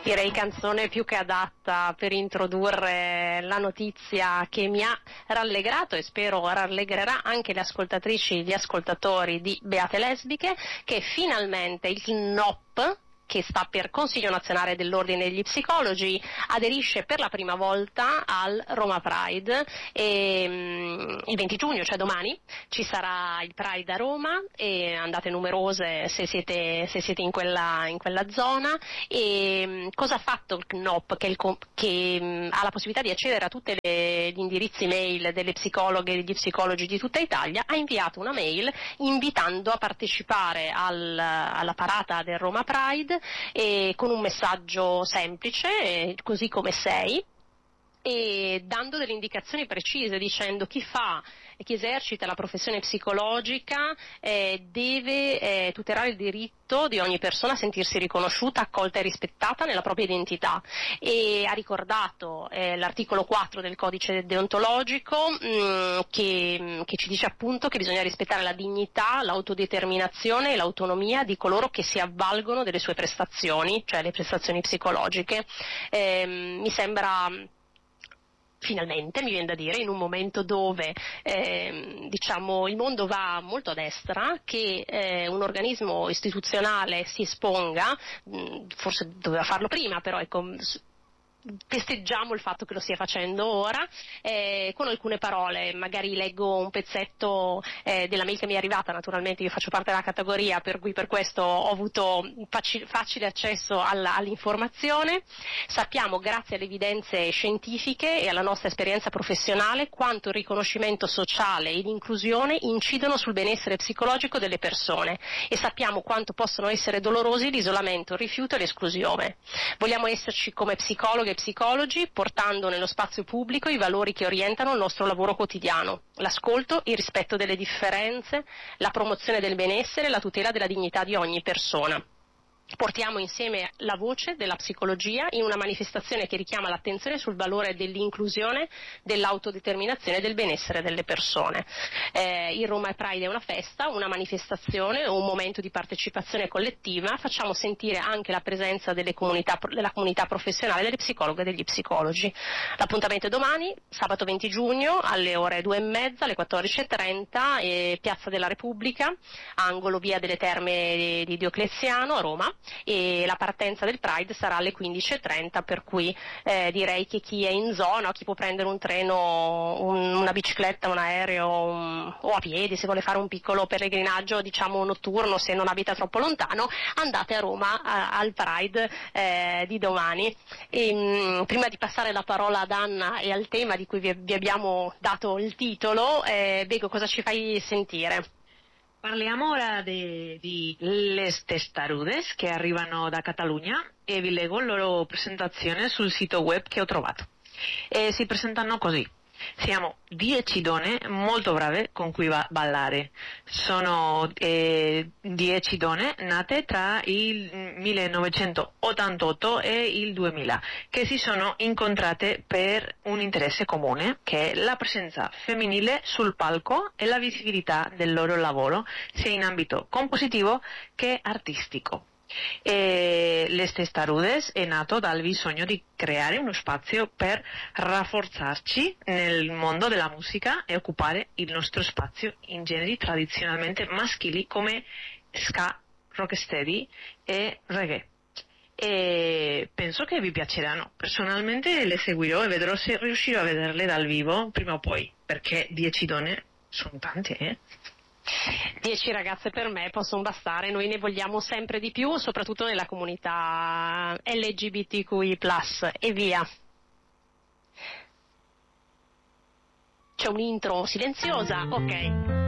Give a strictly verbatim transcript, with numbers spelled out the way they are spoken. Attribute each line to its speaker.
Speaker 1: Direi canzone più che adatta per introdurre la notizia che mi ha rallegrato e spero rallegrerà anche le ascoltatrici e gli ascoltatori di Beate Lesbiche, che finalmente il N O P, che sta per Consiglio Nazionale dell'Ordine degli Psicologi, aderisce per la prima volta al Roma Pride e um, il venti giugno, cioè domani, ci sarà il Pride a Roma e andate numerose se siete, se siete in, quella, in quella zona. E um, cosa ha fatto il N O P, che, il, che um, ha la possibilità di accedere a tutti gli indirizzi mail delle psicologhe e degli psicologi di tutta Italia? Ha inviato una mail invitando a partecipare al, alla parata del Roma Pride, e con un messaggio semplice, così come sei, e dando delle indicazioni precise, dicendo chi fa e chi esercita la professione psicologica eh, deve eh, tutelare il diritto di ogni persona a sentirsi riconosciuta, accolta e rispettata nella propria identità, e ha ricordato eh, l'articolo quattro del codice deontologico mh, che, che ci dice appunto che bisogna rispettare la dignità, l'autodeterminazione e l'autonomia di coloro che si avvalgono delle sue prestazioni, cioè le prestazioni psicologiche. Eh, mi sembra, finalmente, mi viene da dire, in un momento dove eh, diciamo il mondo va molto a destra, che eh, un organismo istituzionale si esponga, mh, forse doveva farlo prima, però ecco, festeggiamo il fatto che lo stia facendo ora, eh, con alcune parole. Magari leggo un pezzetto eh, della mail che mi è arrivata. Naturalmente io faccio parte della categoria per cui per questo ho avuto facile, facile accesso alla, all'informazione. Sappiamo, grazie alle evidenze scientifiche e alla nostra esperienza professionale, quanto il riconoscimento sociale e l'inclusione incidono sul benessere psicologico delle persone, e sappiamo quanto possono essere dolorosi l'isolamento, il rifiuto e l'esclusione. Vogliamo esserci come psicologhi e psicologi, portando nello spazio pubblico i valori che orientano il nostro lavoro quotidiano: l'ascolto, il rispetto delle differenze, la promozione del benessere e la tutela della dignità di ogni persona. Portiamo insieme la voce della psicologia in una manifestazione che richiama l'attenzione sul valore dell'inclusione, dell'autodeterminazione e del benessere delle persone. Eh, il Roma Pride è una festa, una manifestazione, un momento di partecipazione collettiva. Facciamo sentire anche la presenza delle comunità, della comunità professionale, delle psicologhe e degli psicologi. L'appuntamento è domani, sabato venti giugno, alle ore due e mezza, alle quattordici e trenta, eh, Piazza della Repubblica, angolo Via delle Terme di Diocleziano a Roma. E la partenza del Pride sarà alle quindici e trenta, per cui eh, direi che chi è in zona, chi può prendere un treno, un, una bicicletta, un aereo un, o a piedi, se vuole fare un piccolo pellegrinaggio diciamo notturno, se non abita troppo lontano, andate a Roma a, al Pride eh, di domani. E, mh, prima di passare la parola ad Anna e al tema di cui vi, vi abbiamo dato il titolo, eh, Bego, cosa ci fai sentire?
Speaker 2: Parliamo ora di, di Les Testarudes che arrivano da Catalogna, e vi leggo la loro presentazione sul sito web che ho trovato. E si presentano così: siamo dieci donne molto brave con cui ba- ballare. Sono eh, dieci donne nate tra il millenovecentottantotto e il duemila, che si sono incontrate per un interesse comune, che è la presenza femminile sul palco e la visibilità del loro lavoro, sia in ambito compositivo che artistico. E Les Testarudes è nato dal bisogno di creare uno spazio per rafforzarci nel mondo della musica e occupare il nostro spazio in generi tradizionalmente maschili come ska, rocksteady e reggae. E penso che vi piaceranno. Personalmente le seguirò e vedrò se riuscirò a vederle dal vivo prima o poi, perché dieci donne sono tante, eh?
Speaker 1: Dieci ragazze per me possono bastare, noi ne vogliamo sempre di più, soprattutto nella comunità L G B T Q I plus, e via. C'è un'intro silenziosa, ok.